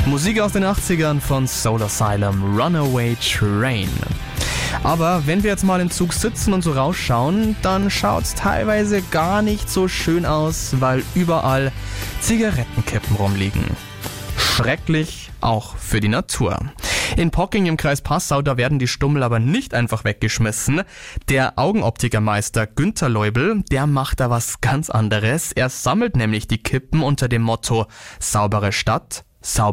Musik aus den 80ern von Soul Asylum, Runaway Train. Aber wenn wir jetzt mal im Zug sitzen und so rausschauen, dann schaut's teilweise gar nicht so schön aus, weil überall Zigarettenkippen rumliegen. Schrecklich, auch für die Natur. In Pocking im Kreis Passau, da werden die Stummel aber nicht einfach weggeschmissen. Der Augenoptikermeister Günther Leubel, der macht da was ganz anderes. Er sammelt nämlich die Kippen unter dem Motto: saubere Stadt, saubere